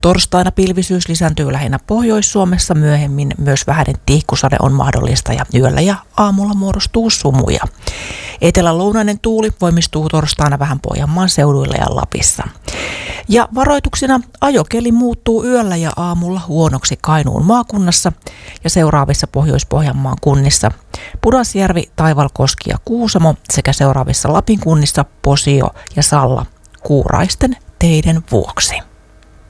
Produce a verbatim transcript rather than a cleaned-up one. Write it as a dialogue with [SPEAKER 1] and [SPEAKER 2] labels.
[SPEAKER 1] Torstaina pilvisyys lisääntyy lähinnä Pohjois-Suomessa, myöhemmin myös vähäinen tihkusade on mahdollista ja yöllä ja aamulla muodostuu sumuja. Etelä-lounainen tuuli voimistuu torstaina vähän Pohjanmaan seuduilla ja Lapissa. Ja varoituksina ajokeli muuttuu yöllä ja aamulla huonoksi Kainuun maakunnassa ja seuraavissa Pohjois-Pohjanmaan kunnissa Pudasjärvi, Taivalkoski ja Kuusamo sekä seuraavissa Lapin kunnissa Posio ja Salla kuuraisten teiden vuoksi.